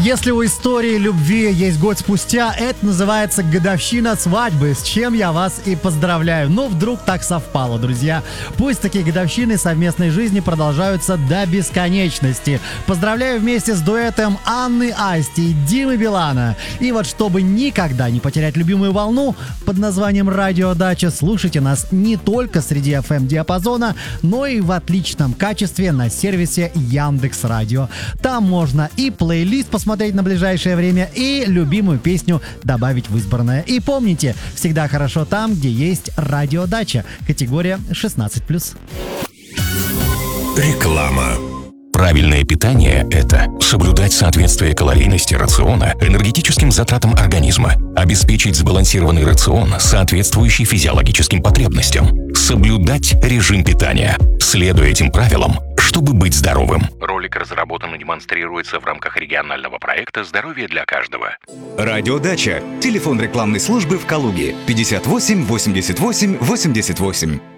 Если у истории любви есть год спустя, это называется годовщина свадьбы, с чем я вас и поздравляю. Но вдруг так совпало, друзья. Пусть такие годовщины совместной жизни продолжаются до бесконечности. Поздравляю вместе с дуэтом Анны Асти и Димы Билана. И вот чтобы никогда не потерять любимую волну под названием «Радиодача», слушайте нас не только среди FM-диапазона, но и в отличном качестве на сервисе Яндекс.Радио. Там можно и плейлист посмотреть на ближайшее время, и любимую песню добавить в избранное. И помните, всегда хорошо там, где есть радиодача. Категория 16+. Реклама. Правильное питание – это соблюдать соответствие калорийности рациона энергетическим затратам организма, обеспечить сбалансированный рацион, соответствующий физиологическим потребностям, соблюдать режим питания, следуя этим правилам, чтобы быть здоровым. Ролик разработан и демонстрируется в рамках регионального проекта «Здоровье для каждого». Радиодача. Телефон рекламной службы в Калуге 58 88 88.